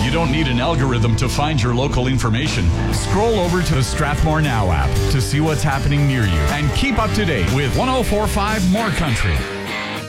You don't need an algorithm to find your local information. Scroll over to the Strathmore Now app to see what's happening near you and keep up to date with 104.5 More Country.